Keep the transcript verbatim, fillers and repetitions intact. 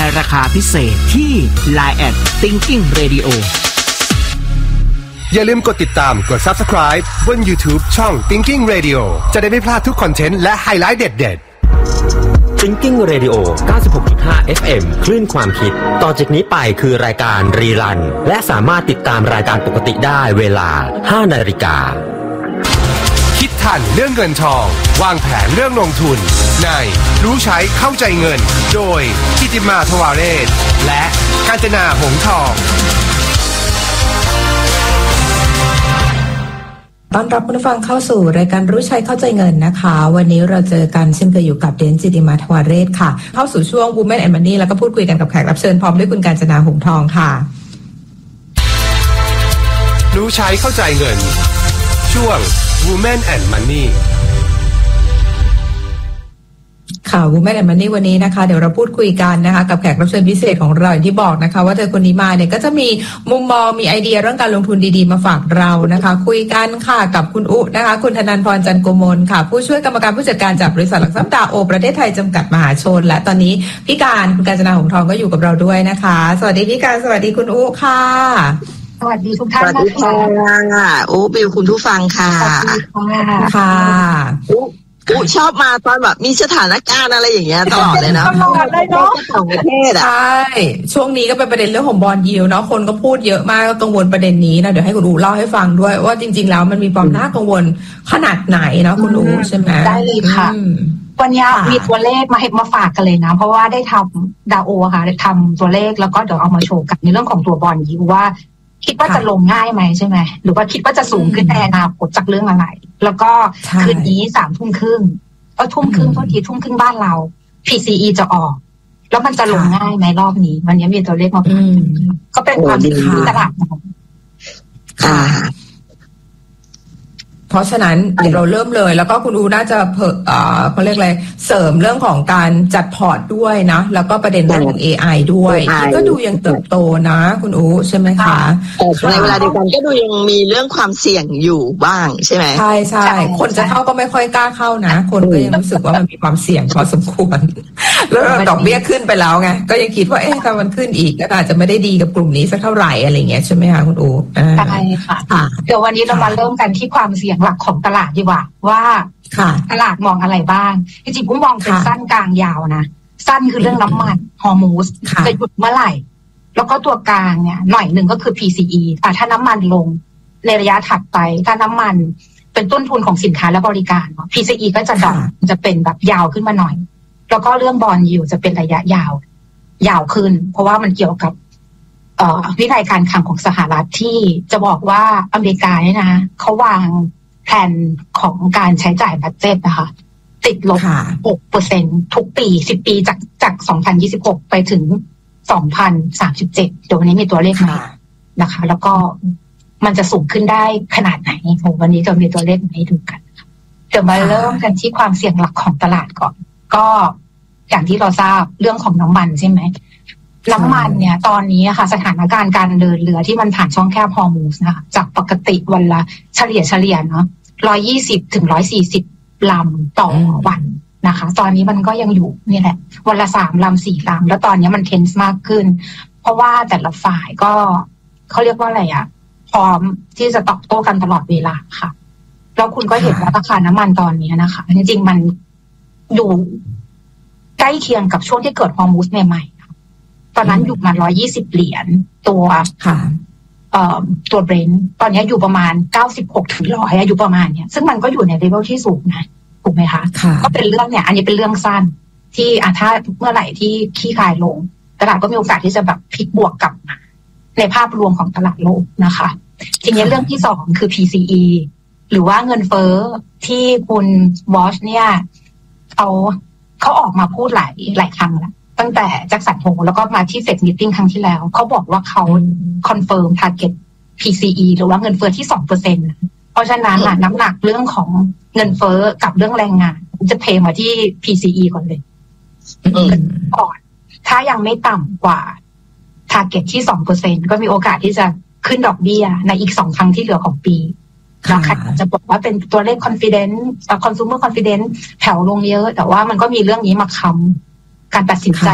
ราคาพิเศษที่ ไลน์ แอท Thinking Radio อย่าลืมกดติดตามกด Subscribe บน YouTube ช่อง Thinking Radio จะได้ไม่พลาดทุกคอนเทนต์และไฮไลท์เด็ดๆ Thinking Radio เก้าสิบหกจุดห้า เอฟ เอ็ม คลื่นความคิดต่อจากนี้ไปคือรายการรีรันและสามารถติดตามรายการปกติได้เวลา ห้านาฬิกาคิดทันเรื่องเงินทองวางแผนเรื่องลงทุนในรู้ใช้เข้าใจเงินโดยกิติมาทวาเรศและกาญจนาหงส์ทองต้อนรับคุณผู้ฟังเข้าสู่รายการรู้ใช้เข้าใจเงินนะคะวันนี้เราเจอกันเช่นเคยอยู่กับเดนจิติมาทวาเรศค่ะเข้าสู่ช่วง Women and Money แล้วก็พูดคุยกันกับแขกรับเชิญพร้อมด้วยคุณกาญจนาหงส์ทองค่ะรู้ใช้เข้าใจเงินช่วง Women and Money ค่ะ Women and Money วันนี้นะคะเดี๋ยวเราพูดคุยกันนะคะกับแขกรับเชิญพิเศษของเราอย่างที่บอกนะคะว่าเธอคนนี้มาเนี่ยก็จะมีมุมมองมีไอเดียเรื่องการลงทุนดีๆมาฝากเรานะคะคุยกันค่ะกับคุณอุนะคะคุณธนันท์ พร จันทร์โกมลค่ะผู้ช่วยกรรมการผู้จัดการจากบริษัทหลักทรัพย์ดาโอประเทศไทยจำกัดมหาชนและตอนนี้พี่การคุณกาญจนาหงส์ทองก็อยู่กับเราด้วยนะคะสวัสดีพี่การสวัสดีคุณอุค่ะสวัสดีทุกท่านสวัสดีค่ะโอ้บิวคุณผู้ฟังค่ะสวัสดีค่ะอุ๊อุ๊ชอบมาตอนแบบมีสถานการณ์อะไรอย่างเงี้ยตลอดเลยนะตลอดเลยเนาะของประเทศอ่ะใช่ช่วงนี้ก็เป็นประเด็นเรื่องของบอนด์ยิลด์เนาะคนก็พูดเยอะมากกังวลประเด็นนี้นะเดี๋ยวให้คุณอูเล่าให้ฟังด้วยว่าจริงๆแล้วมันมีความน่ากังวลขนาดไหนเนาะคุณอูใช่ไหมได้เลยค่ะวันนี้มีตัวเลขมาให้มาฝากกันเลยนะเพราะว่าได้ทำดาโอค่ะได้ทำตัวเลขแล้วก็เดี๋ยวเอามาโชว์กันในเรื่องของตัวบอนด์ยิลด์ว่าคิดว่าจะลงง่ายไหมใช่ไหมหรือว่าคิดว่าจะสูงขึ้นในอนาคตจากเรื่องอะไรแล้วก็คืนนี้สามทุ่มครึ่งก็ทุ่มครึ่งทุกทีทุ่มครึ่งบ้านเรา พี ซี อี จะออกแล้วมันจะลงง่ายไหมรอบนี้วันนี้มีตัวเลขมาฝากก็เป็นความดีตลาดค่ะเพราะฉะนั้นเดี๋ยวเราเริ่มเลยแล้วก็คุณอูน่าจะเพิ่มอ่าเขาเรียกอะไรเสริมเรื่องของการจัดพอร์ตด้วยนะแล้วก็ประเด็นเรื่องของ เอ ไอ ด้วยที่ก็ดูยังเติบโตนะคุณอูใช่ไหมคะในเวลาเดียวกันก็ดูยังมีเรื่องความเสี่ยงอยู่บ้างใช่ไหมใช่ใช่คนจะเข้าก็ไม่ค่อยกล้าเข้านะคนก็ยังรู้สึกว่ามันมีความเสี่ยงพอสมควรแล้วดอกเบี้ยขึ้นไปแล้วไงก็ยังคิดว่าเอ๊ะถ้ามันขึ้นอีกก็อาจจะไม่ได้ดีกับกลุ่มนี้สักเท่าไหร่อะไรเงี้ยใช่ไหมคะคุณอูใช่ค่ะเดี๋ยววันนี้เรามาเริ่มกันที่ความเสี่ยงหลักของตลาดดีกว่าว่าตลาดมองอะไรบ้างจริงๆผมมองเป็นสั้นกลางยาวนะสั้นคือเรื่องน้ำมันฮอร์โมนจะหยุดเมื่อไหร่แล้วก็ตัวกลางเนี่ยหน่อยหนึ่งก็คือ พี ซี อี แต่ถ้าน้ำมันลงในระยะถัดไปถ้าน้ำมันเป็นต้นทุนของสินค้าและบริการ พี ซี อี ก็จะดรอปจะเป็นแบบยาวขึ้นมาหน่อยแล้วก็เรื่องบอนด์ยิลด์จะเป็นระยะยาวยาวขึ้นเพราะว่ามันเกี่ยวกับวินัยการคลังของสหรัฐที่จะบอกว่าอเมริกาเนี่ยนะเขาวางแผนของการใช้จ่ายบัดเจ็ตนะคะติดลบ หกเปอร์เซ็นต์ ทุกปีสิบปีจากจากสองพันยี่สิบหกไปถึงสองพันสามสิบเจ็ดเดี๋ยววันนี้มีตัวเลขมานะคะแล้วก็มันจะสูงขึ้นได้ขนาดไหนวันนี้จะมีตัวเลขมาให้ดูกันเดี๋ยวมาเริ่มกันที่ความเสี่ยงหลักของตลาดก่อนก็อย่างที่เราทราบเรื่องของน้ำมันใช่ไหมน้ำมันเนี่ยตอนนี้ค่ะสถานการณ์การเดินเรือที่มันผ่านช่องแคบฮอร์มูซนะคะจากปกติวันละเฉลี่ยเฉลี่ยเนาะร้อยยี่สิบถึงร้อยสี่สิบลำต่อวันนะคะตอนนี้มันก็ยังอยู่นี่แหละวันละสามลำสี่ลำแล้วตอนนี้มันเทนส์มากขึ้นเพราะว่าแต่ละฝ่ายก็เขาเรียกว่าอะไรอะพร้อมที่จะตอบโต้กันตลอดเวลาค่ะแล้วคุณก็เห็นว่าราคาน้ำมันตอนนี้นะคะจริงๆมันอยู่ใกล้เคียงกับช่วงที่เกิดฮอร์มูซใหม่ๆตอนนั้นอยู่มาร้อยยี่สิบเหรียญตัวค่ะเอ่อตัวเบรนท์ตอนนี้อยู่ประมาณเก้าสิบหกถึงร้อยอยู่ประมาณเนี้ยซึ่งมันก็อยู่ในเลเวลที่สูงนะถูกไหมคะก็เป็นเรื่องเนี่ยอันนี้เป็นเรื่องสั้นที่อ่ะถ้าเมื่อไหร่ที่ขี้คายลงตลาดก็มีโอกาสที่จะแบบพลิกบวกกลับมาในภาพรวมของตลาดโลกนะคะทีนี้เรื่องที่สองคือ พี ซี อี หรือว่าเงินเฟ้อที่คุณวอชเนี่ยเขาเขาออกมาพูดหลายหลายครั้งแล้วตั้งแต่แจ็คสันโฮแล้วก็มาที่เฟดมีตติ้งครั้งที่แล้วเขาบอกว่าเขาคอนเฟิร์มทาร์เก็ต พี ซี อี หรือว่าเงินเฟ้อที่ สองเปอร์เซ็นต์ เพราะฉะนั้นน่ะน้ำหนักเรื่องของเงินเฟ้อกับเรื่องแรงงานจะเทมาที่ พี ซี อี ก่อนเลยก่อนถ้ายังไม่ต่ำกว่าทาร์เก็ตที่ สองเปอร์เซ็นต์ ก็มีโอกาสที่จะขึ้นดอกเบี้ยในอีกสองครั้งที่เหลือของปีนะคะจะบอกว่าเป็นตัวเลข confidence consumer confidence แผ่วลงเยอะแต่ว่ามันก็มีเรื่องนี้มาค้ำการตัดสินใจ